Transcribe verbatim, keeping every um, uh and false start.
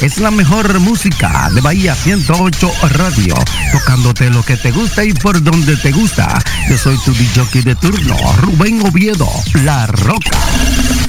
es la mejor música de Bahía ciento ocho Radio, tocándote lo que te gusta y por donde te gusta. Yo soy tu D J de turno, Rubén Oviedo, La Roca.